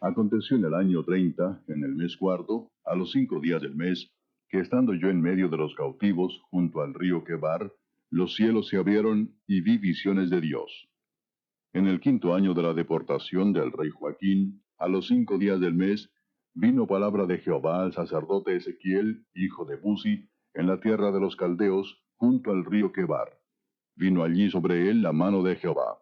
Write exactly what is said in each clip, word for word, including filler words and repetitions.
Aconteció en el año treinta, en el mes cuarto, a los cinco días del mes, que estando yo en medio de los cautivos, junto al río Quebar, los cielos se abrieron y vi visiones de Dios. En el quinto año de la deportación del rey Joaquín, a los cinco días del mes, vino palabra de Jehová al sacerdote Ezequiel, hijo de Buzi, en la tierra de los caldeos, junto al río Quebar. Vino allí sobre él la mano de Jehová.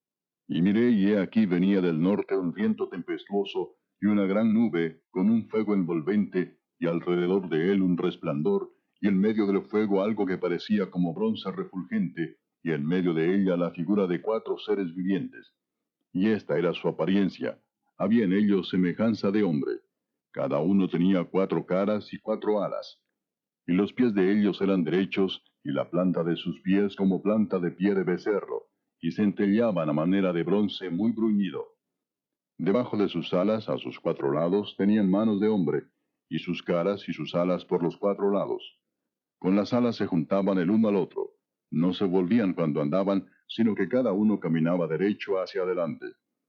Y miré, y he aquí venía del norte un viento tempestuoso, y una gran nube, con un fuego envolvente, y alrededor de él un resplandor, y en medio del fuego algo que parecía como bronce refulgente, y en medio de ella la figura de cuatro seres vivientes. Y esta era su apariencia. Había en ellos semejanza de hombre. Cada uno tenía cuatro caras y cuatro alas. Y los pies de ellos eran derechos, y la planta de sus pies como planta de pie de becerro, y centelleaban a manera de bronce muy bruñido. Debajo de sus alas, a sus cuatro lados, tenían manos de hombre, y sus caras y sus alas por los cuatro lados. Con las alas se juntaban el uno al otro. No se volvían cuando andaban, sino que cada uno caminaba derecho hacia adelante.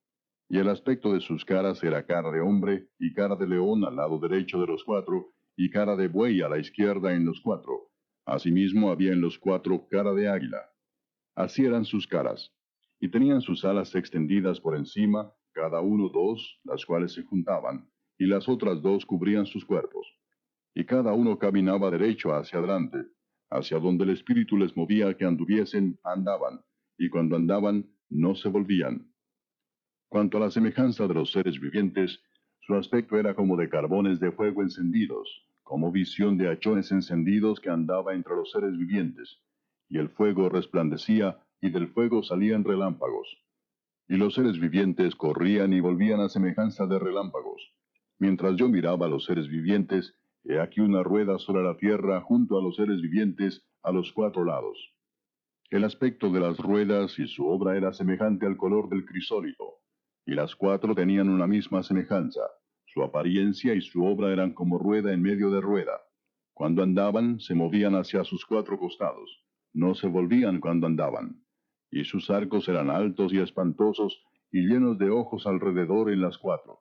Y el aspecto de sus caras era cara de hombre, y cara de león al lado derecho de los cuatro, y cara de buey a la izquierda en los cuatro. Asimismo había en los cuatro cara de águila. Así eran sus caras. Y tenían sus alas extendidas por encima, cada uno dos, las cuales se juntaban, y las otras dos cubrían sus cuerpos. Y cada uno caminaba derecho hacia adelante, hacia donde el Espíritu les movía que anduviesen, andaban, y cuando andaban, no se volvían. Cuanto a la semejanza de los seres vivientes, su aspecto era como de carbones de fuego encendidos, como visión de hachones encendidos que andaba entre los seres vivientes, y el fuego resplandecía, y del fuego salían relámpagos. Y los seres vivientes corrían y volvían a semejanza de relámpagos. Mientras yo miraba a los seres vivientes, he aquí una rueda sobre la tierra junto a los seres vivientes a los cuatro lados. El aspecto de las ruedas y su obra era semejante al color del crisólito, y las cuatro tenían una misma semejanza. Su apariencia y su obra eran como rueda en medio de rueda. Cuando andaban, se movían hacia sus cuatro costados. No se volvían cuando andaban. Y sus arcos eran altos y espantosos, y llenos de ojos alrededor en las cuatro.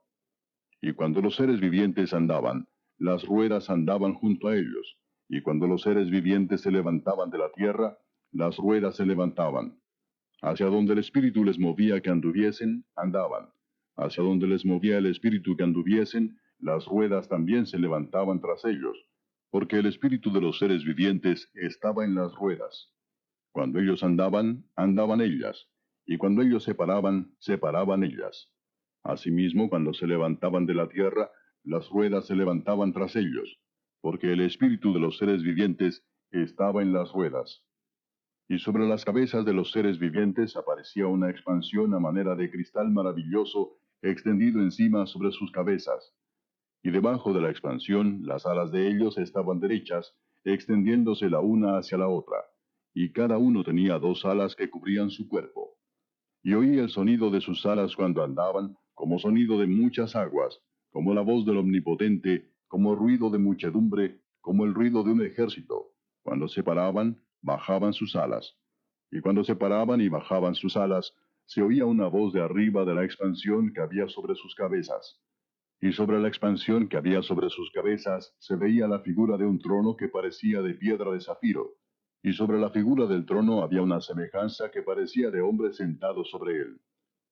Y cuando los seres vivientes andaban, las ruedas andaban junto a ellos. Y cuando los seres vivientes se levantaban de la tierra, las ruedas se levantaban. Hacia donde el Espíritu les movía que anduviesen, andaban. Hacia donde les movía el Espíritu que anduviesen, las ruedas también se levantaban tras ellos, porque el Espíritu de los seres vivientes estaba en las ruedas. Cuando ellos andaban, andaban ellas, y cuando ellos se paraban, se paraban ellas. Asimismo, cuando se levantaban de la tierra, las ruedas se levantaban tras ellos, porque el Espíritu de los seres vivientes estaba en las ruedas. Y sobre las cabezas de los seres vivientes aparecía una expansión a manera de cristal maravilloso, extendido encima sobre sus cabezas. Y debajo de la expansión, las alas de ellos estaban derechas, extendiéndose la una hacia la otra, y cada uno tenía dos alas que cubrían su cuerpo. Y oí el sonido de sus alas cuando andaban, como sonido de muchas aguas, como la voz del Omnipotente, como ruido de muchedumbre, como el ruido de un ejército. Cuando se paraban, bajaban sus alas. Y cuando se paraban y bajaban sus alas, se oía una voz de arriba de la expansión que había sobre sus cabezas. Y sobre la expansión que había sobre sus cabezas se veía la figura de un trono que parecía de piedra de zafiro, y sobre la figura del trono había una semejanza que parecía de hombre sentado sobre él.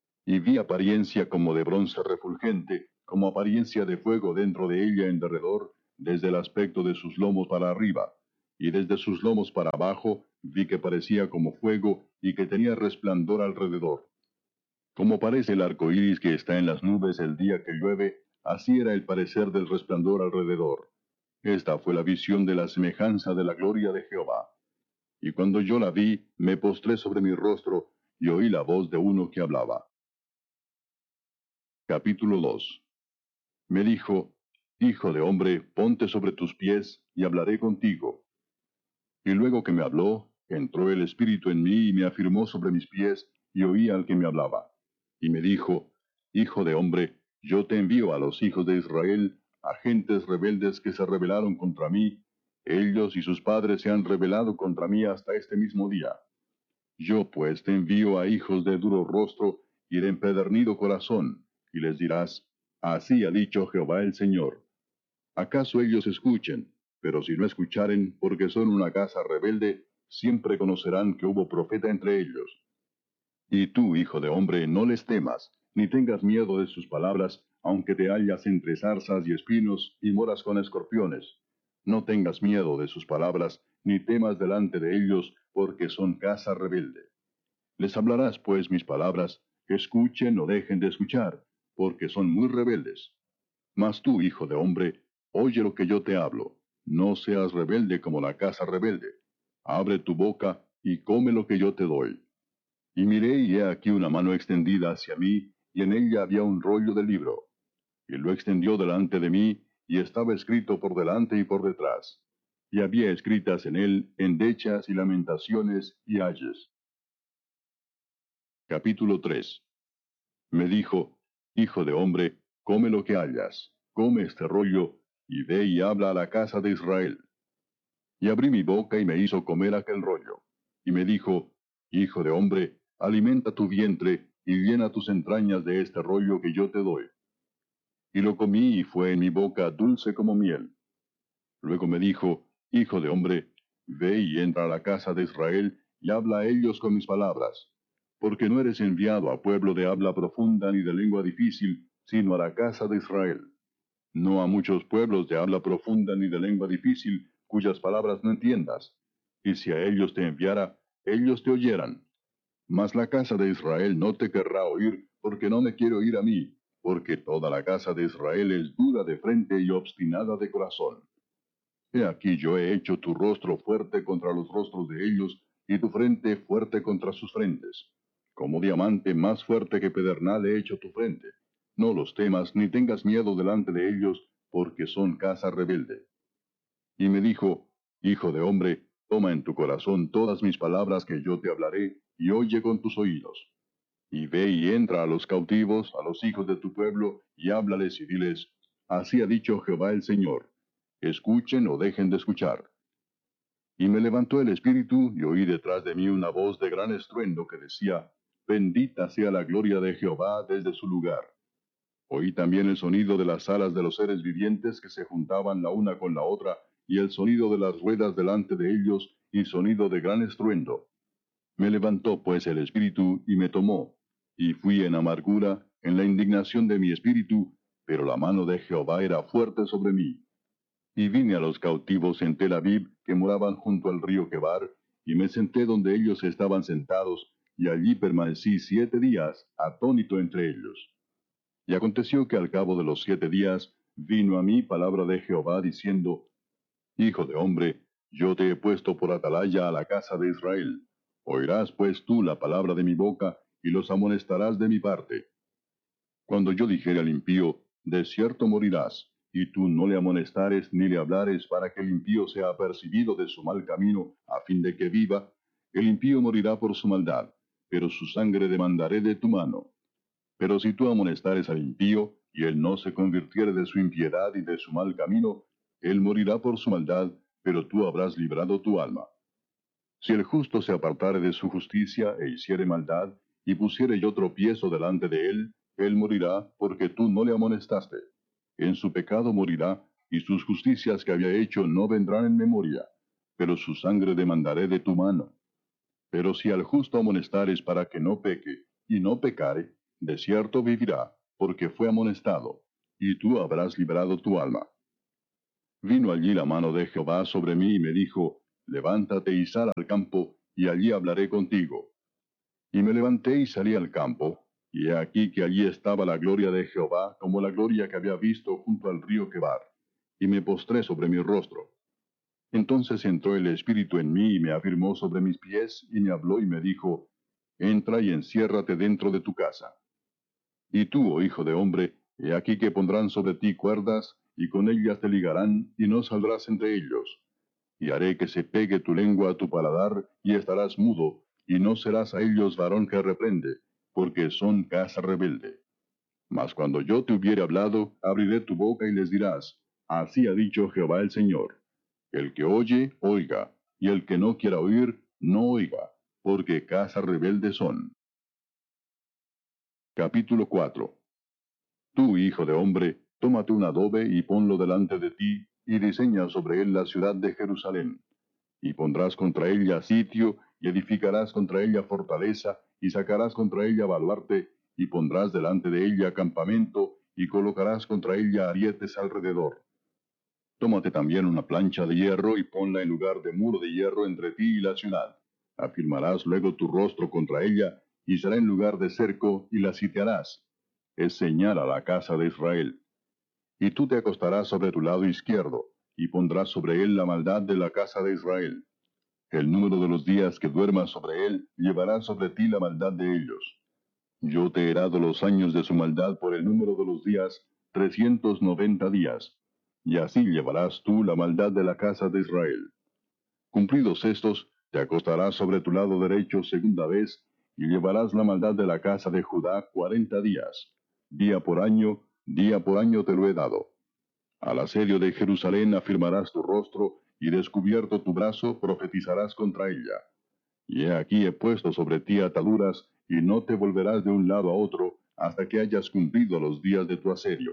Y vi apariencia como de bronce refulgente, como apariencia de fuego dentro de ella en derredor, desde el aspecto de sus lomos para arriba, y desde sus lomos para abajo vi que parecía como fuego y que tenía resplandor alrededor. Como parece el arco iris que está en las nubes el día que llueve, así era el parecer del resplandor alrededor. Esta fue la visión de la semejanza de la gloria de Jehová. Y cuando yo la vi, me postré sobre mi rostro, y oí la voz de uno que hablaba. Capítulo dos. Me dijo, Hijo de hombre, ponte sobre tus pies, y hablaré contigo. Y luego que me habló, entró el Espíritu en mí y me afirmó sobre mis pies, y oí al que me hablaba. Y me dijo, Hijo de hombre, yo te envío a los hijos de Israel, a gentes rebeldes que se rebelaron contra mí. Ellos y sus padres se han rebelado contra mí hasta este mismo día. Yo pues te envío a hijos de duro rostro y de empedernido corazón, y les dirás, Así ha dicho Jehová el Señor. ¿Acaso ellos escuchen? Pero si no escucharen, porque son una casa rebelde, siempre conocerán que hubo profeta entre ellos. Y tú, hijo de hombre, no les temas, ni tengas miedo de sus palabras, aunque te hallas entre zarzas y espinos, y moras con escorpiones. No tengas miedo de sus palabras, ni temas delante de ellos, porque son casa rebelde. Les hablarás, pues, mis palabras, que escuchen o dejen de escuchar, porque son muy rebeldes. Mas tú, hijo de hombre, oye lo que yo te hablo. No seas rebelde como la casa rebelde. Abre tu boca y come lo que yo te doy. Y miré, y he aquí una mano extendida hacia mí, y en ella había un rollo de libro. Y lo extendió delante de mí, y estaba escrito por delante y por detrás. Y había escritas en él endechas y lamentaciones y ayes. Capítulo tres. Me dijo, Hijo de hombre, come lo que hayas, come este rollo, y ve y habla a la casa de Israel. Y abrí mi boca y me hizo comer aquel rollo. Y me dijo, Hijo de hombre, alimenta tu vientre, y llena tus entrañas de este rollo que yo te doy. Y lo comí y fue en mi boca dulce como miel. Luego me dijo, Hijo de hombre, ve y entra a la casa de Israel, y habla a ellos con mis palabras. Porque no eres enviado a pueblo de habla profunda ni de lengua difícil, sino a la casa de Israel. No a muchos pueblos de habla profunda ni de lengua difícil, cuyas palabras no entiendas. Y si a ellos te enviara, ellos te oyeran. Mas la casa de Israel no te querrá oír, porque no me quiere oír a mí, porque toda la casa de Israel es dura de frente y obstinada de corazón. He aquí yo he hecho tu rostro fuerte contra los rostros de ellos, y tu frente fuerte contra sus frentes. Como diamante más fuerte que pedernal he hecho tu frente. No los temas, ni tengas miedo delante de ellos, porque son casa rebelde. Y me dijo, Hijo de hombre, toma en tu corazón todas mis palabras que yo te hablaré, y oye con tus oídos. Y ve y entra a los cautivos, a los hijos de tu pueblo, y háblales y diles, Así ha dicho Jehová el Señor. Escuchen o dejen de escuchar. Y me levantó el espíritu, y oí detrás de mí una voz de gran estruendo que decía, Bendita sea la gloria de Jehová desde su lugar. Oí también el sonido de las alas de los seres vivientes que se juntaban la una con la otra, y el sonido de las ruedas delante de ellos, y sonido de gran estruendo. Me levantó pues el espíritu, y me tomó, y fui en amargura, en la indignación de mi espíritu, pero la mano de Jehová era fuerte sobre mí. Y vine a los cautivos en Tel Aviv, que moraban junto al río Quebar, y me senté donde ellos estaban sentados, y allí permanecí siete días, atónito entre ellos. Y aconteció que al cabo de los siete días, vino a mí palabra de Jehová, diciendo, Hijo de hombre, yo te he puesto por atalaya a la casa de Israel. Oirás pues tú la palabra de mi boca, y los amonestarás de mi parte. Cuando yo dijere al impío, de cierto morirás, y tú no le amonestares ni le hablares para que el impío sea apercibido de su mal camino, a fin de que viva, el impío morirá por su maldad, pero su sangre demandaré de tu mano. Pero si tú amonestares al impío, y él no se convirtiere de su impiedad y de su mal camino, él morirá por su maldad, pero tú habrás librado tu alma. Si el justo se apartare de su justicia e hiciere maldad, y pusiere yo tropiezo delante de él, él morirá, porque tú no le amonestaste. En su pecado morirá, y sus justicias que había hecho no vendrán en memoria, pero su sangre demandaré de tu mano. Pero si al justo amonestares para que no peque, y no pecare, de cierto vivirá, porque fue amonestado, y tú habrás librado tu alma. Vino allí la mano de Jehová sobre mí y me dijo, Levántate y sal al campo, y allí hablaré contigo. Y me levanté y salí al campo, y he aquí que allí estaba la gloria de Jehová, como la gloria que había visto junto al río Quebar, y me postré sobre mi rostro. Entonces entró el Espíritu en mí y me afirmó sobre mis pies, y me habló y me dijo, Entra y enciérrate dentro de tu casa. Y tú, oh hijo de hombre, he aquí que pondrán sobre ti cuerdas, y con ellas te ligarán, y no saldrás entre ellos. Y haré que se pegue tu lengua a tu paladar, y estarás mudo, y no serás a ellos varón que reprende, porque son casa rebelde. Mas cuando yo te hubiere hablado, abriré tu boca y les dirás, Así ha dicho Jehová el Señor. El que oye, oiga, y el que no quiera oír, no oiga, porque casa rebelde son. Capítulo cuatro. Tú, hijo de hombre, tómate un adobe y ponlo delante de ti, y diseña sobre él la ciudad de Jerusalén. Y pondrás contra ella sitio, y edificarás contra ella fortaleza, y sacarás contra ella baluarte, y pondrás delante de ella campamento, y colocarás contra ella arietes alrededor. Tómate también una plancha de hierro, y ponla en lugar de muro de hierro entre ti y la ciudad. Afirmarás luego tu rostro contra ella, y será en lugar de cerco, y la sitiarás. Es señal a la casa de Israel. Y tú te acostarás sobre tu lado izquierdo, y pondrás sobre él la maldad de la casa de Israel. El número de los días que duermas sobre él llevará sobre ti la maldad de ellos. Yo te he dado los años de su maldad por el número de los días, trescientos noventa días. Y así llevarás tú la maldad de la casa de Israel. Cumplidos estos, te acostarás sobre tu lado derecho segunda vez, y llevarás la maldad de la casa de Judá cuarenta días. Día por año, día por año te lo he dado. Al asedio de Jerusalén afirmarás tu rostro, y descubierto tu brazo profetizarás contra ella. Y he aquí he puesto sobre ti ataduras, y no te volverás de un lado a otro, hasta que hayas cumplido los días de tu asedio.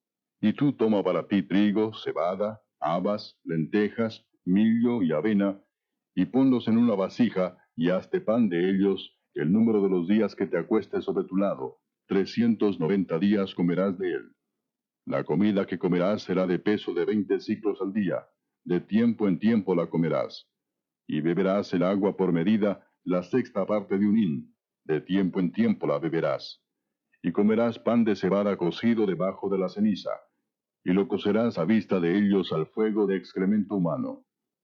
Y tú toma para ti trigo, cebada, habas, lentejas, millo y avena, y ponlos en una vasija, y hazte pan de ellos, el número de los días que te acuestes sobre tu lado, trescientos noventa días comerás de él. La comida que comerás será de peso de veinte siclos al día, de tiempo en tiempo la comerás. Y beberás el agua por medida, la sexta parte de un hin, de tiempo en tiempo la beberás. Y comerás pan de cebada cocido debajo de la ceniza, y lo cocerás a vista de ellos al fuego de excremento humano.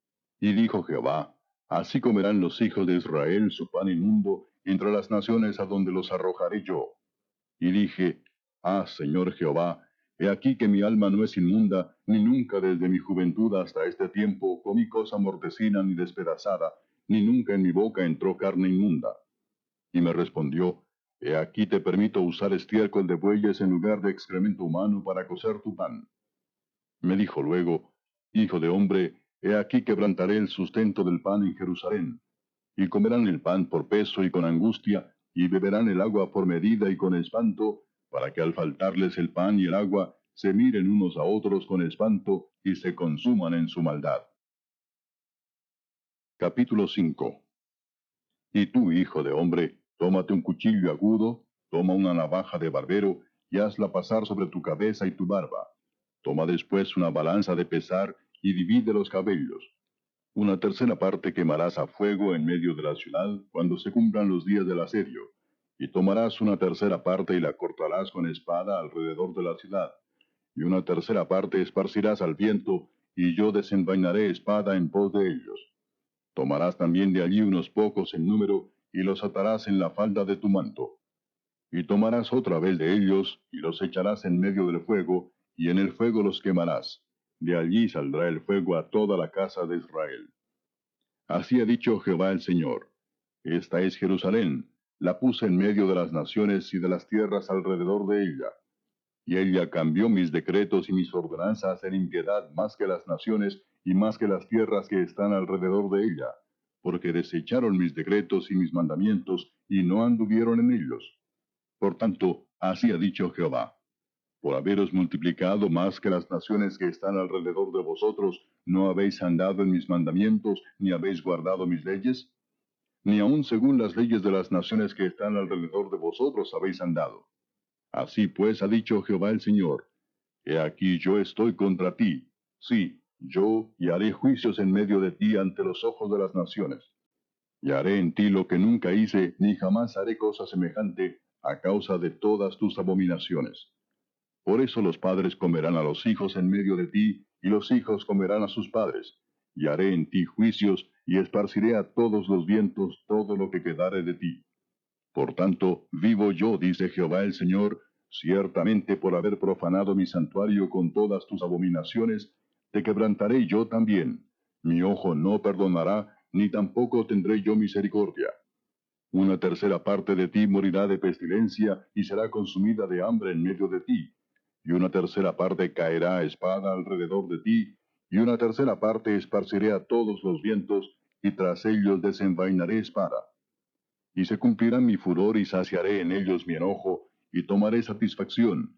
Y dijo Jehová, así comerán los hijos de Israel su pan inmundo entre las naciones a donde los arrojaré yo. Y dije, ah, Señor Jehová, he aquí que mi alma no es inmunda, ni nunca desde mi juventud hasta este tiempo comí cosa mortecina ni despedazada, ni nunca en mi boca entró carne inmunda. Y me respondió, he aquí te permito usar estiércol de bueyes en lugar de excremento humano para cocer tu pan. Me dijo luego, hijo de hombre, he aquí quebrantaré el sustento del pan en Jerusalén. Y comerán el pan por peso y con angustia, y beberán el agua por medida y con espanto, para que al faltarles el pan y el agua, se miren unos a otros con espanto, y se consuman en su maldad. Capítulo cinco. Y tú, hijo de hombre, tómate un cuchillo agudo, toma una navaja de barbero, y hazla pasar sobre tu cabeza y tu barba. Toma después una balanza de pesar, y divide los cabellos. Una tercera parte quemarás a fuego en medio de la ciudad, cuando se cumplan los días del asedio. Y tomarás una tercera parte y la cortarás con espada alrededor de la ciudad. Y una tercera parte esparcirás al viento, y yo desenvainaré espada en pos de ellos. Tomarás también de allí unos pocos en número, y los atarás en la falda de tu manto. Y tomarás otra vez de ellos, y los echarás en medio del fuego, y en el fuego los quemarás. De allí saldrá el fuego a toda la casa de Israel. Así ha dicho Jehová el Señor. Esta es Jerusalén, la puse en medio de las naciones y de las tierras alrededor de ella. Y ella cambió mis decretos y mis ordenanzas en impiedad más que las naciones y más que las tierras que están alrededor de ella, porque desecharon mis decretos y mis mandamientos y no anduvieron en ellos. Por tanto, así ha dicho Jehová. Por haberos multiplicado más que las naciones que están alrededor de vosotros, ¿no habéis andado en mis mandamientos, ni habéis guardado mis leyes? Ni aun según las leyes de las naciones que están alrededor de vosotros habéis andado. Así pues ha dicho Jehová el Señor, he aquí yo estoy contra ti, sí, yo, y haré juicios en medio de ti ante los ojos de las naciones. Y haré en ti lo que nunca hice, ni jamás haré cosa semejante, a causa de todas tus abominaciones. Por eso los padres comerán a los hijos en medio de ti, y los hijos comerán a sus padres. Y haré en ti juicios, y esparciré a todos los vientos todo lo que quedare de ti. Por tanto, vivo yo, dice Jehová el Señor, ciertamente por haber profanado mi santuario con todas tus abominaciones, te quebrantaré yo también. Mi ojo no perdonará, ni tampoco tendré yo misericordia. Una tercera parte de ti morirá de pestilencia, y será consumida de hambre en medio de ti. Y una tercera parte caerá a espada alrededor de ti, y una tercera parte esparciré a todos los vientos, y tras ellos desenvainaré espada. Y se cumplirá mi furor y saciaré en ellos mi enojo, y tomaré satisfacción.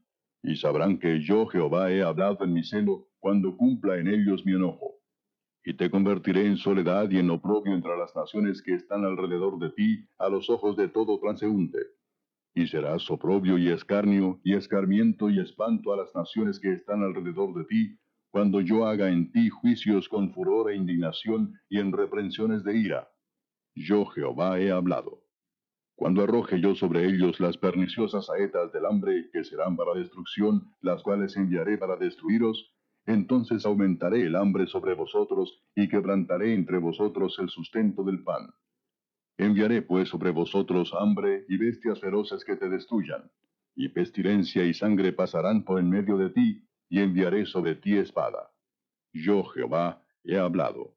Y sabrán que yo Jehová he hablado en mi celo, cuando cumpla en ellos mi enojo. Y te convertiré en soledad y en oprobio entre las naciones que están alrededor de ti, a los ojos de todo transeúnte. Y serás oprobio y escarnio, y escarmiento y espanto a las naciones que están alrededor de ti, cuando yo haga en ti juicios con furor e indignación y en reprensiones de ira. Yo Jehová he hablado. Cuando arroje yo sobre ellos las perniciosas saetas del hambre, que serán para destrucción, las cuales enviaré para destruiros, entonces aumentaré el hambre sobre vosotros, y quebrantaré entre vosotros el sustento del pan. Enviaré pues sobre vosotros hambre y bestias feroces que te destruyan, y pestilencia y sangre pasarán por en medio de ti, y enviaré sobre ti espada. Yo Jehová he hablado.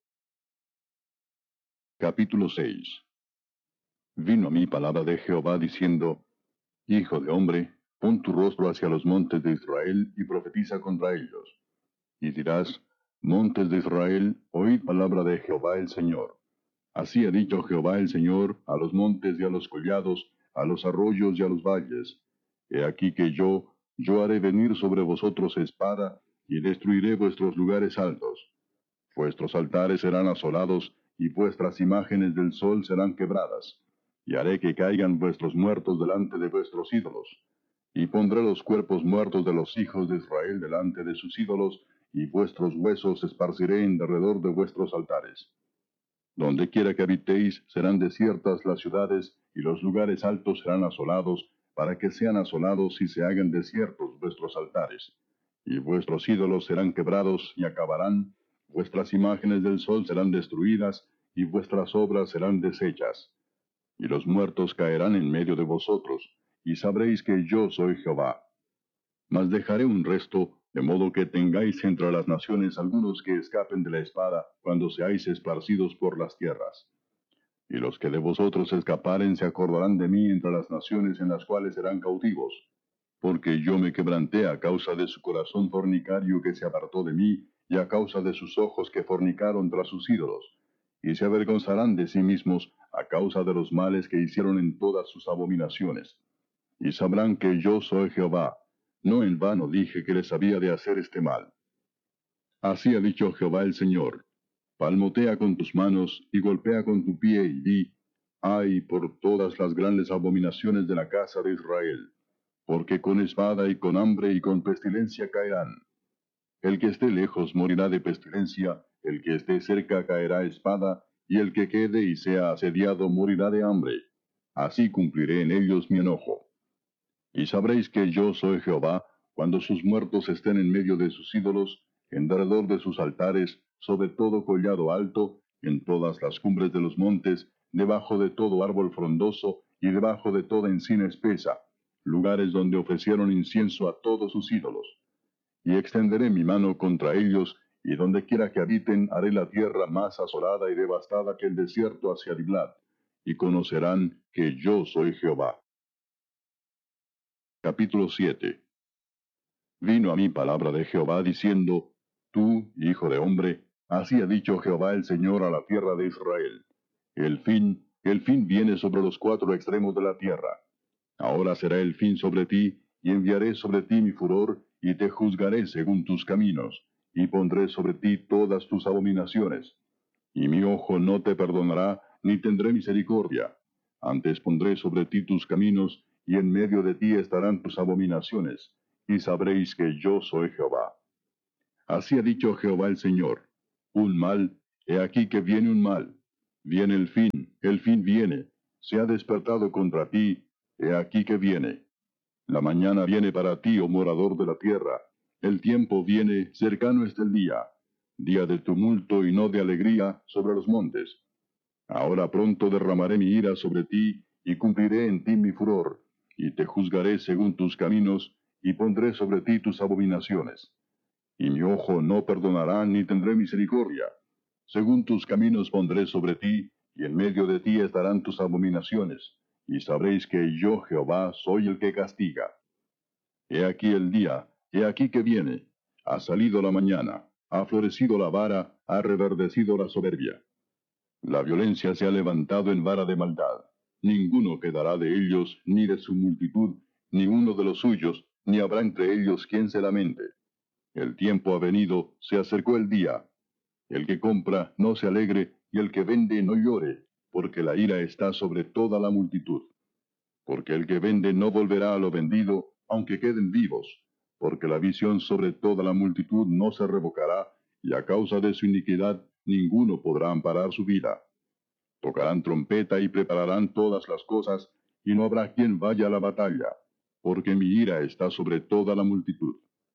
Capítulo seis. Vino a mí palabra de Jehová diciendo: Hijo de hombre, pon tu rostro hacia los montes de Israel y profetiza contra ellos. Y dirás: Montes de Israel, oíd palabra de Jehová el Señor. Así ha dicho Jehová el Señor a los montes y a los collados, a los arroyos y a los valles: He aquí que yo, yo haré venir sobre vosotros espada, y destruiré vuestros lugares altos. Vuestros altares serán asolados, y vuestras imágenes del sol serán quebradas. Y haré que caigan vuestros muertos delante de vuestros ídolos. Y pondré los cuerpos muertos de los hijos de Israel delante de sus ídolos, y vuestros huesos esparciré en derredor de vuestros altares. Donde quiera que habitéis, serán desiertas las ciudades, y los lugares altos serán asolados, para que sean asolados y se hagan desiertos vuestros altares. Y vuestros ídolos serán quebrados y acabarán, vuestras imágenes del sol serán destruidas, y vuestras obras serán deshechas. Y los muertos caerán en medio de vosotros, y sabréis que yo soy Jehová. Mas dejaré un resto, de modo que tengáis entre las naciones algunos que escapen de la espada, cuando seáis esparcidos por las tierras. Y los que de vosotros escaparen se acordarán de mí entre las naciones en las cuales serán cautivos. Porque yo me quebranté a causa de su corazón fornicario que se apartó de mí, y a causa de sus ojos que fornicaron tras sus ídolos. Y se avergonzarán de sí mismos a causa de los males que hicieron en todas sus abominaciones. Y sabrán que yo soy Jehová. No en vano dije que les había de hacer este mal. Así ha dicho Jehová el Señor: Palmotea con tus manos, y golpea con tu pie, y di: Ay por todas las grandes abominaciones de la casa de Israel, porque con espada y con hambre y con pestilencia caerán. El que esté lejos morirá de pestilencia, el que esté cerca caerá espada, y el que quede y sea asediado morirá de hambre. Así cumpliré en ellos mi enojo. Y sabréis que yo soy Jehová, cuando sus muertos estén en medio de sus ídolos, en derredor de sus altares, sobre todo collado alto, en todas las cumbres de los montes, debajo de todo árbol frondoso, y debajo de toda encina espesa, lugares donde ofrecieron incienso a todos sus ídolos. Y extenderé mi mano contra ellos, y donde quiera que habiten haré la tierra más asolada y devastada que el desierto hacia Diblat, y conocerán que yo soy Jehová. Capítulo siete. Vino a mí palabra de Jehová diciendo: Tú, hijo de hombre, así ha dicho Jehová el Señor a la tierra de Israel: El fin, el fin viene sobre los cuatro extremos de la tierra. Ahora será el fin sobre ti, y enviaré sobre ti mi furor, y te juzgaré según tus caminos, y pondré sobre ti todas tus abominaciones. Y mi ojo no te perdonará, ni tendré misericordia. Antes pondré sobre ti tus caminos, y en medio de ti estarán tus abominaciones, y sabréis que yo soy Jehová. Así ha dicho Jehová el Señor: Un mal, he aquí que viene un mal. Viene el fin, el fin viene. Se ha despertado contra ti, he aquí que viene. La mañana viene para ti, oh morador de la tierra. El tiempo viene, cercano está el día. Día de tumulto y no de alegría sobre los montes. Ahora pronto derramaré mi ira sobre ti, y cumpliré en ti mi furor, y te juzgaré según tus caminos, y pondré sobre ti tus abominaciones. Y mi ojo no perdonará, ni tendré misericordia. Según tus caminos pondré sobre ti, y en medio de ti estarán tus abominaciones, y sabréis que yo Jehová soy el que castiga. He aquí el día, he aquí que viene. Ha salido la mañana, ha florecido la vara, ha reverdecido la soberbia. La violencia se ha levantado en vara de maldad. Ninguno quedará de ellos, ni de su multitud, ni uno de los suyos, ni habrá entre ellos quien se lamente. El tiempo ha venido, se acercó el día. El que compra no se alegre, y el que vende no llore, porque la ira está sobre toda la multitud. Porque el que vende no volverá a lo vendido, aunque queden vivos, porque la visión sobre toda la multitud no se revocará, y a causa de su iniquidad ninguno podrá amparar su vida. Tocarán trompeta y prepararán todas las cosas, y no habrá quien vaya a la batalla, porque mi ira está sobre toda la multitud.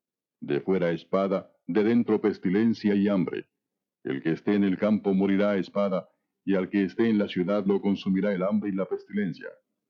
De fuera espada, de dentro pestilencia y hambre. El que esté en el campo morirá a espada, y al que esté en la ciudad lo consumirá el hambre y la pestilencia.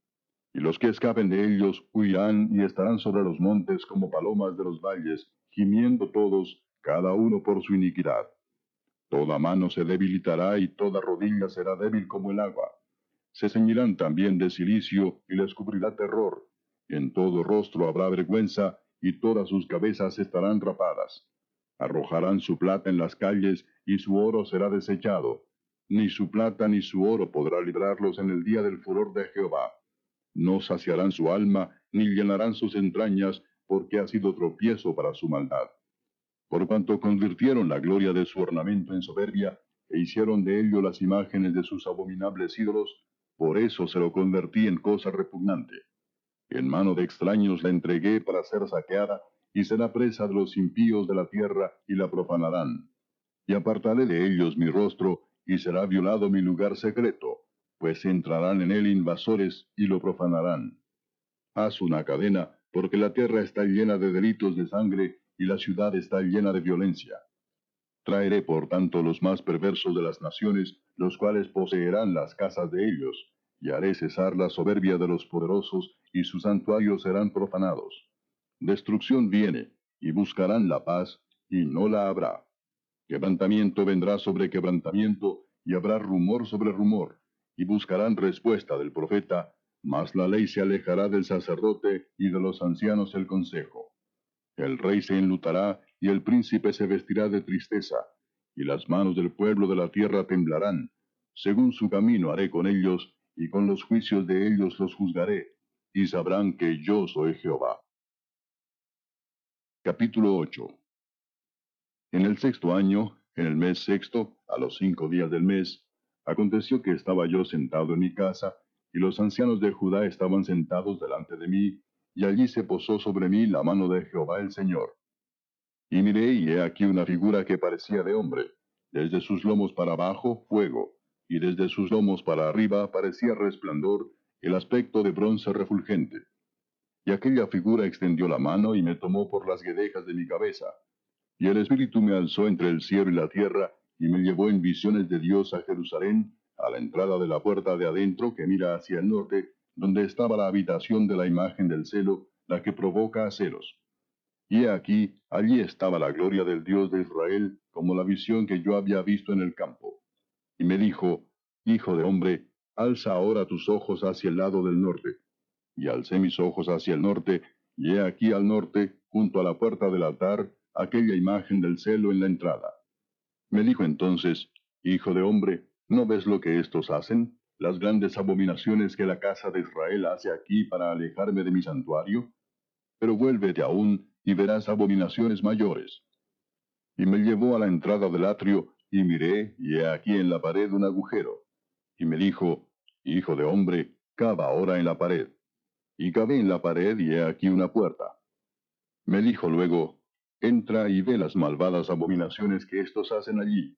Y los que escapen de ellos huirán y estarán sobre los montes como palomas de los valles, gimiendo todos, cada uno por su iniquidad. Toda mano se debilitará y toda rodilla será débil como el agua. Se ceñirán también de cilicio y les cubrirá terror. En todo rostro habrá vergüenza y todas sus cabezas estarán rapadas. Arrojarán su plata en las calles y su oro será desechado. Ni su plata ni su oro podrá librarlos en el día del furor de Jehová. No saciarán su alma, ni llenarán sus entrañas, porque ha sido tropiezo para su maldad. Por cuanto convirtieron la gloria de su ornamento en soberbia, e hicieron de ello las imágenes de sus abominables ídolos, por eso se lo convertí en cosa repugnante. En mano de extraños la entregué para ser saqueada, y será presa de los impíos de la tierra, y la profanarán. Y apartaré de ellos mi rostro, y será violado mi lugar secreto, pues entrarán en él invasores, y lo profanarán. Haz una cadena, porque la tierra está llena de delitos de sangre, y la ciudad está llena de violencia. Traeré por tanto los más perversos de las naciones, los cuales poseerán las casas de ellos, y haré cesar la soberbia de los poderosos, y sus santuarios serán profanados. Destrucción viene, y buscarán la paz, y no la habrá. Quebrantamiento vendrá sobre quebrantamiento, y habrá rumor sobre rumor, y buscarán respuesta del profeta, mas la ley se alejará del sacerdote, y de los ancianos el consejo. El rey se enlutará, y el príncipe se vestirá de tristeza, y las manos del pueblo de la tierra temblarán. Según su camino haré con ellos, y con los juicios de ellos los juzgaré, y sabrán que yo soy Jehová. Capítulo ocho. En el sexto año, en el mes sexto, a los cinco días del mes, aconteció que estaba yo sentado en mi casa, y los ancianos de Judá estaban sentados delante de mí, y allí se posó sobre mí la mano de Jehová el Señor. Y miré, y he aquí una figura que parecía de hombre, desde sus lomos para abajo, fuego, y desde sus lomos para arriba parecía resplandor, el aspecto de bronce refulgente. Y aquella figura extendió la mano y me tomó por las guedejas de mi cabeza. Y el Espíritu me alzó entre el cielo y la tierra, y me llevó en visiones de Dios a Jerusalén, a la entrada de la puerta de adentro que mira hacia el norte, donde estaba la habitación de la imagen del celo, la que provoca a celos. Y he aquí, allí estaba la gloria del Dios de Israel, como la visión que yo había visto en el campo. Y me dijo, Hijo de hombre, alza ahora tus ojos hacia el lado del norte. Y alcé mis ojos hacia el norte, y he aquí al norte, junto a la puerta del altar, aquella imagen del celo en la entrada. Me dijo entonces, Hijo de hombre, ¿no ves lo que estos hacen? Las grandes abominaciones que la casa de Israel hace aquí para alejarme de mi santuario. Pero vuélvete aún, y verás abominaciones mayores. Y me llevó a la entrada del atrio, y miré, y he aquí en la pared un agujero. Y me dijo, Hijo de hombre, cava ahora en la pared. Y cavé en la pared, y he aquí una puerta. Me dijo luego, entra y ve las malvadas abominaciones que éstos hacen allí.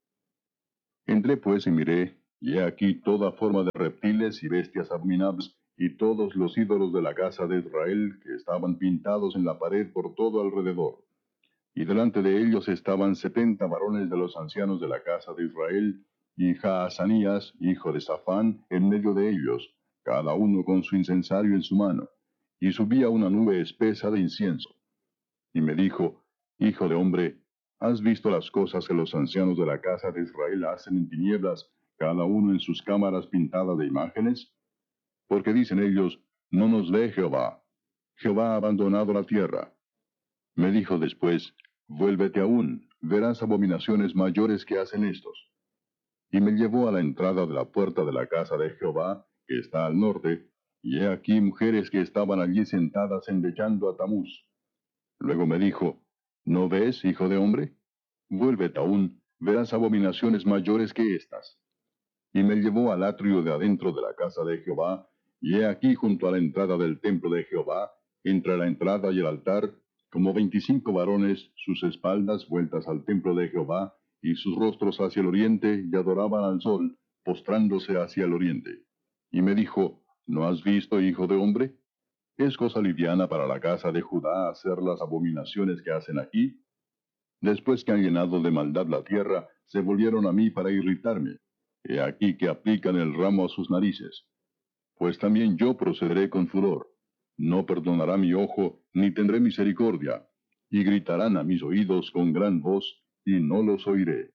Entré pues y miré, y he aquí toda forma de reptiles y bestias abominables, y todos los ídolos de la casa de Israel que estaban pintados en la pared por todo alrededor. Y delante de ellos estaban setenta varones de los ancianos de la casa de Israel, y Jaazanías, hijo de Safán, en medio de ellos, cada uno con su incensario en su mano, y subía una nube espesa de incienso. Y me dijo, Hijo de hombre, ¿has visto las cosas que los ancianos de la casa de Israel hacen en tinieblas, cada uno en sus cámaras pintadas de imágenes? Porque dicen ellos, no nos ve Jehová. Jehová ha abandonado la tierra. Me dijo después, vuélvete aún, verás abominaciones mayores que hacen estos. Y me llevó a la entrada de la puerta de la casa de Jehová, que está al norte, y he aquí mujeres que estaban allí sentadas endechando a Tamuz. Luego me dijo, ¿no ves, hijo de hombre? Vuélvete aún, verás abominaciones mayores que estas. Y me llevó al atrio de adentro de la casa de Jehová, y he aquí junto a la entrada del templo de Jehová, entre la entrada y el altar, como veinticinco varones, sus espaldas vueltas al templo de Jehová, y sus rostros hacia el oriente, y adoraban al sol, postrándose hacia el oriente. Y me dijo, ¿no has visto, hijo de hombre? ¿Es cosa liviana para la casa de Judá hacer las abominaciones que hacen aquí? Después que han llenado de maldad la tierra, se volvieron a mí para irritarme. He aquí que aplican el ramo a sus narices. Pues también yo procederé con furor. No perdonará mi ojo, ni tendré misericordia. Y gritarán a mis oídos con gran voz, y no los oiré.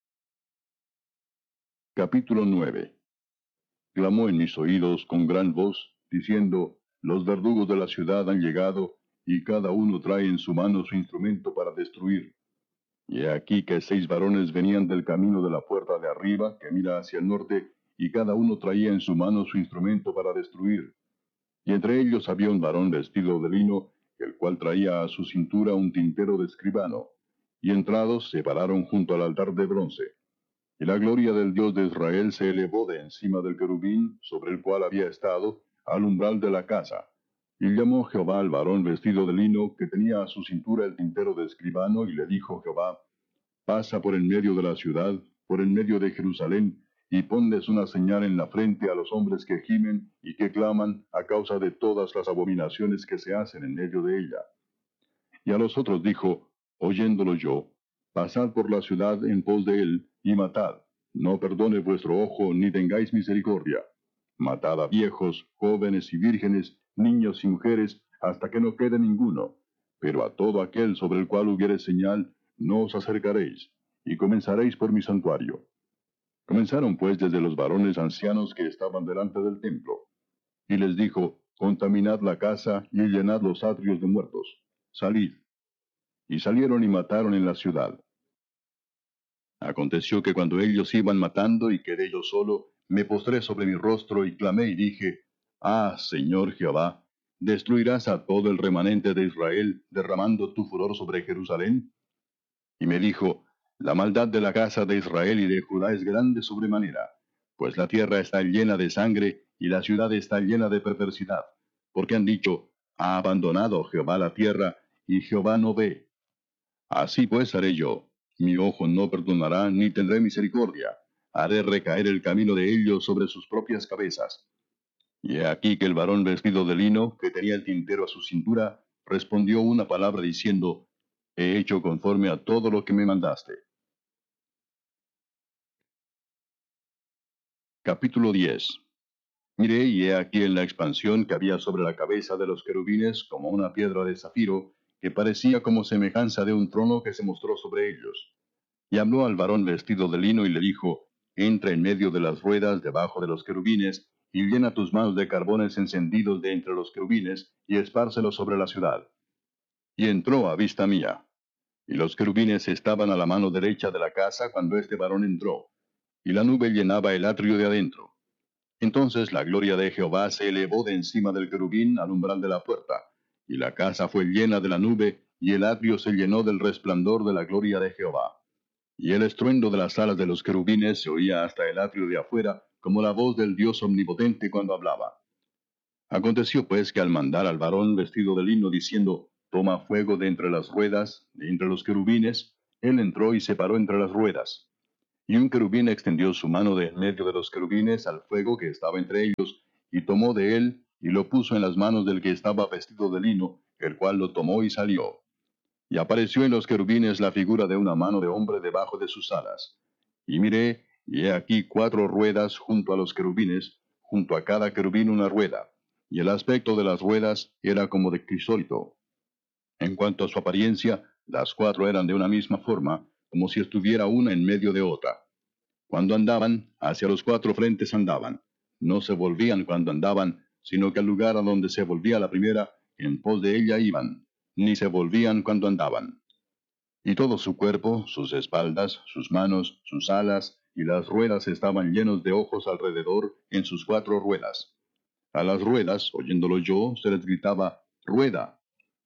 Capítulo nueve. Clamó en mis oídos con gran voz, diciendo, los verdugos de la ciudad han llegado, y cada uno trae en su mano su instrumento para destruir. Y he aquí que seis varones venían del camino de la puerta de arriba, que mira hacia el norte, y cada uno traía en su mano su instrumento para destruir. Y entre ellos había un varón vestido de lino, el cual traía a su cintura un tintero de escribano. Y entrados se pararon junto al altar de bronce. Y la gloria del Dios de Israel se elevó de encima del querubín, sobre el cual había estado, al umbral de la casa. Y llamó Jehová al varón vestido de lino, que tenía a su cintura el tintero de escribano, y le dijo Jehová, pasa por en medio de la ciudad, por en medio de Jerusalén, y ponles una señal en la frente a los hombres que gimen y que claman a causa de todas las abominaciones que se hacen en medio de ella. Y a los otros dijo, oyéndolo yo, pasad por la ciudad en pos de él, y matad. No perdone vuestro ojo, ni tengáis misericordia. Matad a viejos, jóvenes y vírgenes, niños y mujeres, hasta que no quede ninguno. Pero a todo aquel sobre el cual hubiere señal, no os acercaréis, y comenzaréis por mi santuario. Comenzaron pues desde los varones ancianos que estaban delante del templo. Y les dijo, contaminad la casa y llenad los atrios de muertos. Salid. Y salieron y mataron en la ciudad. Aconteció que cuando ellos iban matando y quedé yo solo, me postré sobre mi rostro y clamé y dije, Ah, Señor Jehová, ¿destruirás a todo el remanente de Israel, derramando tu furor sobre Jerusalén? Y me dijo, La maldad de la casa de Israel y de Judá es grande sobremanera, pues la tierra está llena de sangre y la ciudad está llena de perversidad, porque han dicho, Ha abandonado Jehová la tierra, y Jehová no ve. Así pues haré yo. Mi ojo no perdonará ni tendré misericordia. Haré recaer el camino de ellos sobre sus propias cabezas. Y he aquí que el varón vestido de lino, que tenía el tintero a su cintura, respondió una palabra diciendo, He hecho conforme a todo lo que me mandaste. Capítulo diez. Miré y he aquí en la expansión que había sobre la cabeza de los querubines como una piedra de zafiro, que parecía como semejanza de un trono que se mostró sobre ellos. Y habló al varón vestido de lino y le dijo, Entra en medio de las ruedas debajo de los querubines, y llena tus manos de carbones encendidos de entre los querubines, y espárcelos sobre la ciudad. Y entró a vista mía. Y los querubines estaban a la mano derecha de la casa cuando este varón entró, y la nube llenaba el atrio de adentro. Entonces la gloria de Jehová se elevó de encima del querubín al umbral de la puerta, y la casa fue llena de la nube, y el atrio se llenó del resplandor de la gloria de Jehová. Y el estruendo de las alas de los querubines se oía hasta el atrio de afuera, como la voz del Dios omnipotente cuando hablaba. Aconteció pues que al mandar al varón vestido de lino diciendo, Toma fuego de entre las ruedas, de entre los querubines, él entró y se paró entre las ruedas. Y un querubín extendió su mano de en medio de los querubines al fuego que estaba entre ellos, y tomó de él, y lo puso en las manos del que estaba vestido de lino, el cual lo tomó y salió. Y apareció en los querubines la figura de una mano de hombre debajo de sus alas. Y miré, y he aquí cuatro ruedas junto a los querubines, junto a cada querubín una rueda, y el aspecto de las ruedas era como de crisólito. En cuanto a su apariencia, las cuatro eran de una misma forma, como si estuviera una en medio de otra. Cuando andaban, hacia los cuatro frentes andaban. No se volvían cuando andaban, sino que al lugar a donde se volvía la primera, en pos de ella iban, ni se volvían cuando andaban. Y todo su cuerpo, sus espaldas, sus manos, sus alas y las ruedas estaban llenos de ojos alrededor en sus cuatro ruedas. A las ruedas, oyéndolo yo, se les gritaba, ¡Rueda!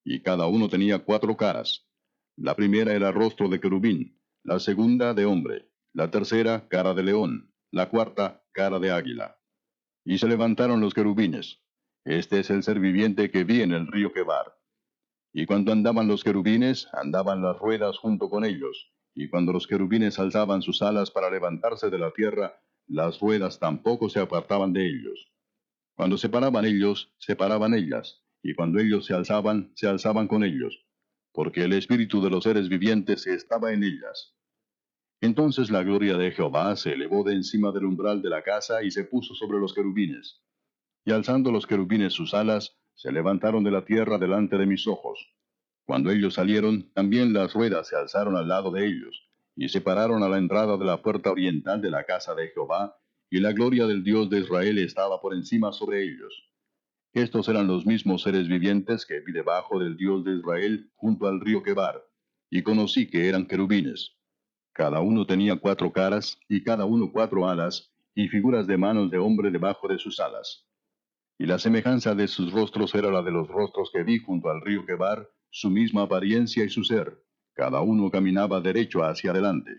y cada uno tenía cuatro caras. La primera era rostro de querubín, la segunda de hombre, la tercera cara de león, la cuarta cara de águila. Y se levantaron los querubines. Este es el ser viviente que vi en el río Quebar. Y cuando andaban los querubines, andaban las ruedas junto con ellos. Y cuando los querubines alzaban sus alas para levantarse de la tierra, las ruedas tampoco se apartaban de ellos. Cuando se paraban ellos, se paraban ellas, y cuando ellos se alzaban, se alzaban con ellos, porque el espíritu de los seres vivientes estaba en ellas. Entonces la gloria de Jehová se elevó de encima del umbral de la casa y se puso sobre los querubines. Y alzando los querubines sus alas, se levantaron de la tierra delante de mis ojos. Cuando ellos salieron, también las ruedas se alzaron al lado de ellos, y se pararon a la entrada de la puerta oriental de la casa de Jehová, y la gloria del Dios de Israel estaba por encima sobre ellos. Estos eran los mismos seres vivientes que vi debajo del Dios de Israel junto al río Quebar, y conocí que eran querubines. Cada uno tenía cuatro caras, y cada uno cuatro alas, y figuras de manos de hombre debajo de sus alas. Y la semejanza de sus rostros era la de los rostros que vi junto al río Quebar, su misma apariencia y su ser. Cada uno caminaba derecho hacia adelante.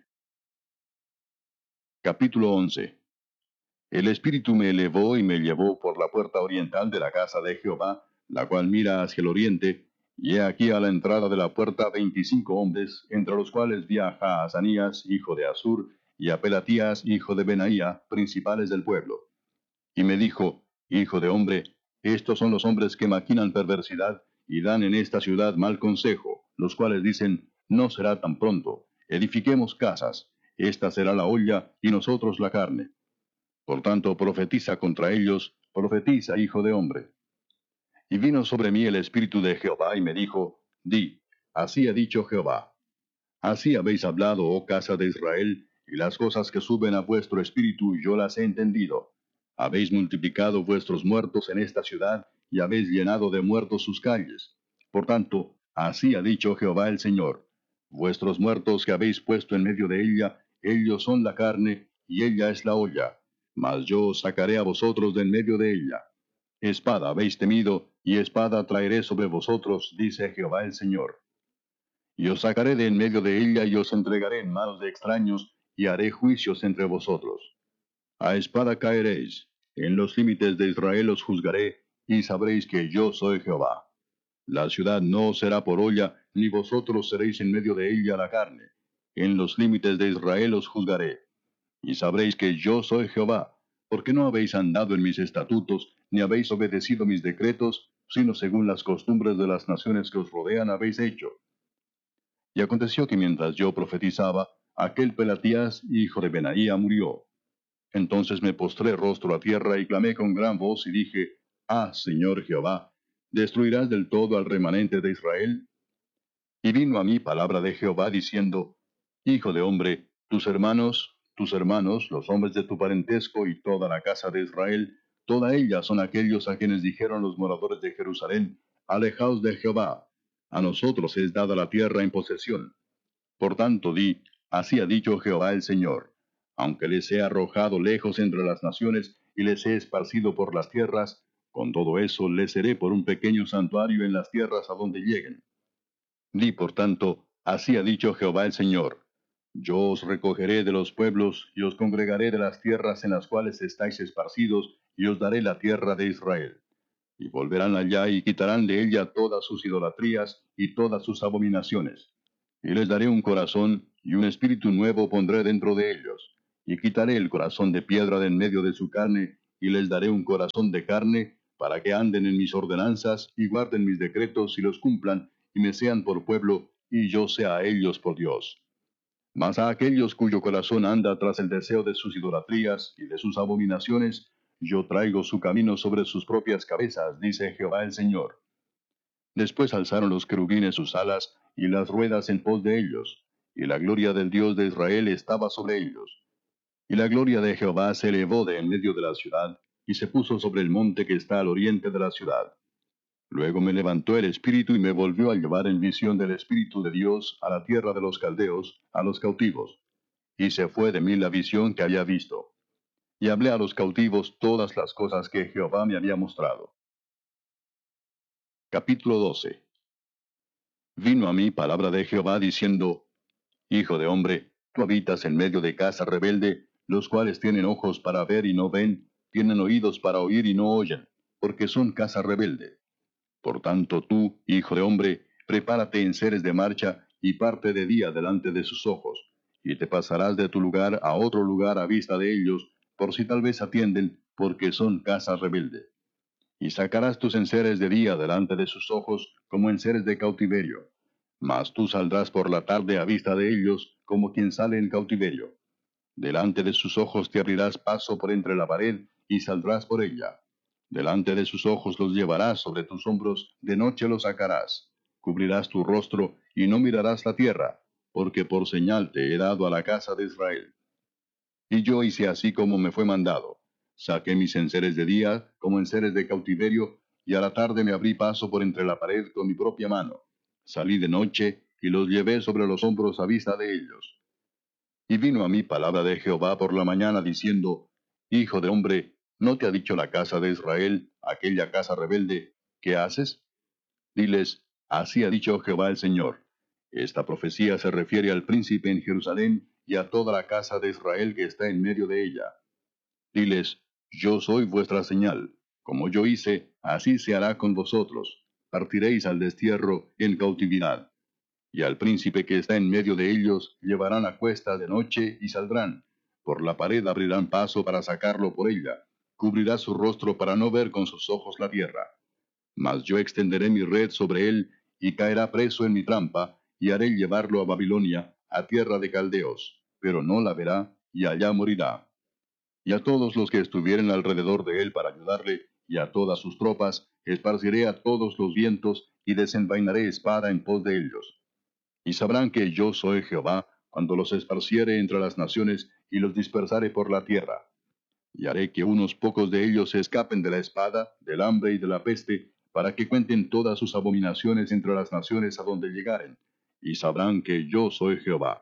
Capítulo once. El Espíritu me elevó y me llevó por la puerta oriental de la casa de Jehová, la cual mira hacia el oriente, y he aquí a la entrada de la puerta veinticinco hombres, entre los cuales vi a Jaazanías, hijo de Asur, y a Pelatías, hijo de Benaía, principales del pueblo. Y me dijo, Hijo de hombre, estos son los hombres que maquinan perversidad, y dan en esta ciudad mal consejo, los cuales dicen, no será tan pronto, edifiquemos casas, esta será la olla, y nosotros la carne. Por tanto, profetiza contra ellos, profetiza, hijo de hombre. Y vino sobre mí el Espíritu de Jehová, y me dijo, Di, así ha dicho Jehová. Así habéis hablado, oh casa de Israel, y las cosas que suben a vuestro espíritu yo las he entendido. Habéis multiplicado vuestros muertos en esta ciudad, y habéis llenado de muertos sus calles. Por tanto, así ha dicho Jehová el Señor. Vuestros muertos que habéis puesto en medio de ella, ellos son la carne, y ella es la olla. Mas yo os sacaré a vosotros de en medio de ella. Espada habéis temido, y espada traeré sobre vosotros, dice Jehová el Señor. Y os sacaré de en medio de ella, y os entregaré en manos de extraños, y haré juicios entre vosotros. A espada caeréis, en los límites de Israel os juzgaré, y sabréis que yo soy Jehová. La ciudad no será por olla, ni vosotros seréis en medio de ella la carne. En los límites de Israel os juzgaré. Y sabréis que yo soy Jehová, porque no habéis andado en mis estatutos, ni habéis obedecido mis decretos, sino según las costumbres de las naciones que os rodean habéis hecho. Y aconteció que mientras yo profetizaba, aquel Pelatías, hijo de Benaía, murió. Entonces me postré rostro a tierra y clamé con gran voz y dije, Ah, Señor Jehová, ¿destruirás del todo al remanente de Israel? Y vino a mí palabra de Jehová diciendo, Hijo de hombre, tus hermanos, tus hermanos, los hombres de tu parentesco y toda la casa de Israel, toda ella son aquellos a quienes dijeron los moradores de Jerusalén, Alejaos de Jehová, a nosotros es dada la tierra en posesión. Por tanto di, así ha dicho Jehová el Señor, aunque les he arrojado lejos entre las naciones y les he esparcido por las tierras, con todo eso les seré por un pequeño santuario en las tierras a donde lleguen. Di, por tanto, así ha dicho Jehová el Señor, yo os recogeré de los pueblos y os congregaré de las tierras en las cuales estáis esparcidos, y os daré la tierra de Israel. Y volverán allá y quitarán de ella todas sus idolatrías y todas sus abominaciones. Y les daré un corazón, y un espíritu nuevo pondré dentro de ellos. Y quitaré el corazón de piedra de en medio de su carne, y les daré un corazón de carne, para que anden en mis ordenanzas, y guarden mis decretos, y los cumplan, y me sean por pueblo, y yo sea a ellos por Dios. Mas a aquellos cuyo corazón anda tras el deseo de sus idolatrías y de sus abominaciones, yo traigo su camino sobre sus propias cabezas, dice Jehová el Señor. Después alzaron los querubines sus alas, y las ruedas en pos de ellos, y la gloria del Dios de Israel estaba sobre ellos. Y la gloria de Jehová se elevó de en medio de la ciudad, y se puso sobre el monte que está al oriente de la ciudad. Luego me levantó el Espíritu y me volvió a llevar en visión del Espíritu de Dios a la tierra de los caldeos, a los cautivos. Y se fue de mí la visión que había visto. Y hablé a los cautivos todas las cosas que Jehová me había mostrado. Capítulo doce. Vino a mí palabra de Jehová diciendo, Hijo de hombre, tú habitas en medio de casa rebelde, los cuales tienen ojos para ver y no ven, tienen oídos para oír y no oyen, porque son casa rebelde. Por tanto tú, hijo de hombre, prepárate en seres de marcha, y parte de día delante de sus ojos, y te pasarás de tu lugar a otro lugar a vista de ellos, por si tal vez atienden, porque son casa rebelde. Y sacarás tus enseres de día delante de sus ojos, como enseres de cautiverio. Mas tú saldrás por la tarde a vista de ellos, como quien sale en cautiverio. Delante de sus ojos te abrirás paso por entre la pared, y saldrás por ella. Delante de sus ojos los llevarás sobre tus hombros, de noche los sacarás. Cubrirás tu rostro, y no mirarás la tierra, porque por señal te he dado a la casa de Israel. Y yo hice así como me fue mandado. Saqué mis enseres de día, como enseres de cautiverio, y a la tarde me abrí paso por entre la pared con mi propia mano. Salí de noche, y los llevé sobre los hombros a vista de ellos. Y vino a mí palabra de Jehová por la mañana diciendo, Hijo de hombre, ¿no te ha dicho la casa de Israel, aquella casa rebelde, qué haces? Diles, así ha dicho Jehová el Señor. Esta profecía se refiere al príncipe en Jerusalén y a toda la casa de Israel que está en medio de ella. Diles, yo soy vuestra señal. Como yo hice, así se hará con vosotros. Partiréis al destierro en cautividad. Y al príncipe que está en medio de ellos llevarán a cuesta de noche y saldrán. Por la pared abrirán paso para sacarlo por ella. Cubrirá su rostro para no ver con sus ojos la tierra. Mas yo extenderé mi red sobre él, y caerá preso en mi trampa, y haré llevarlo a Babilonia, a tierra de caldeos, pero no la verá, y allá morirá. Y a todos los que estuvieren alrededor de él para ayudarle, y a todas sus tropas, esparciré a todos los vientos, y desenvainaré espada en pos de ellos. Y sabrán que yo soy Jehová, cuando los esparciere entre las naciones, y los dispersare por la tierra. Y haré que unos pocos de ellos se escapen de la espada, del hambre y de la peste, para que cuenten todas sus abominaciones entre las naciones a donde llegaren, y sabrán que yo soy Jehová.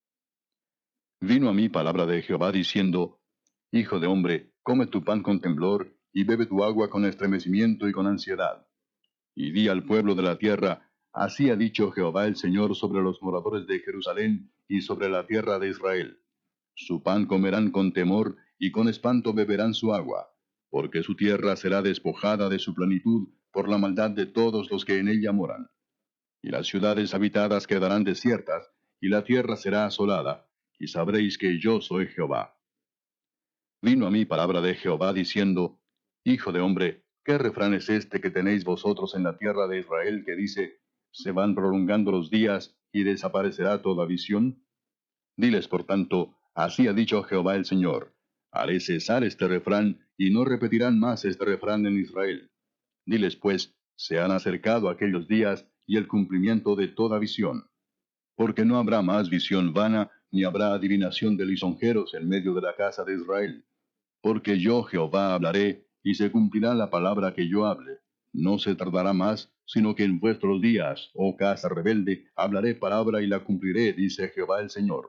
Vino a mí palabra de Jehová diciendo, Hijo de hombre, come tu pan con temblor, y bebe tu agua con estremecimiento y con ansiedad. Y di al pueblo de la tierra, así ha dicho Jehová el Señor sobre los moradores de Jerusalén y sobre la tierra de Israel. Su pan comerán con temor, y con espanto beberán su agua, porque su tierra será despojada de su plenitud por la maldad de todos los que en ella moran. Y las ciudades habitadas quedarán desiertas, y la tierra será asolada, y sabréis que yo soy Jehová. Vino a mí palabra de Jehová diciendo, Hijo de hombre, ¿qué refrán es este que tenéis vosotros en la tierra de Israel que dice, se van prolongando los días y desaparecerá toda visión? Diles, por tanto, así ha dicho Jehová el Señor, haré cesar este refrán, y no repetirán más este refrán en Israel. Diles, pues, se han acercado aquellos días y el cumplimiento de toda visión. Porque no habrá más visión vana, ni habrá adivinación de lisonjeros en medio de la casa de Israel. Porque yo Jehová hablaré, y se cumplirá la palabra que yo hable. No se tardará más, sino que en vuestros días, oh casa rebelde, hablaré palabra y la cumpliré, dice Jehová el Señor.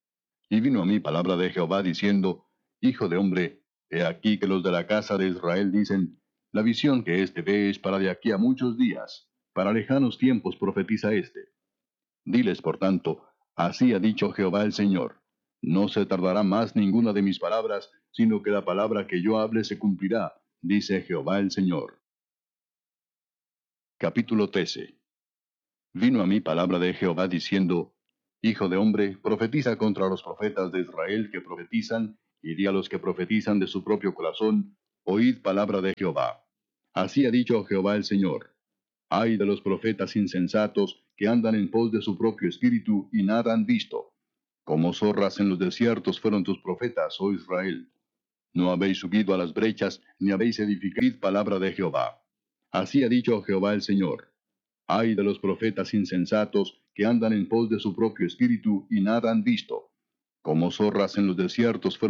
Y vino a mí palabra de Jehová diciendo, Hijo de hombre, he aquí que los de la casa de Israel dicen, la visión que éste ve es para de aquí a muchos días, para lejanos tiempos profetiza éste. Diles, por tanto, así ha dicho Jehová el Señor, no se tardará más ninguna de mis palabras, sino que la palabra que yo hable se cumplirá, dice Jehová el Señor. Capítulo trece. Vino a mí palabra de Jehová diciendo, Hijo de hombre, profetiza contra los profetas de Israel que profetizan, y di a los que profetizan de su propio corazón, oíd palabra de Jehová. Así ha dicho Jehová el Señor. Ay de los profetas insensatos que andan en pos de su propio espíritu y nada han visto. Como zorras en los desiertos fueron tus profetas, oh Israel. No habéis subido a las brechas, ni habéis edificado palabra de Jehová. Así ha dicho Jehová el Señor. Ay de los profetas insensatos que andan en pos de su propio espíritu y nada han visto. Como zorras en los desiertos fueron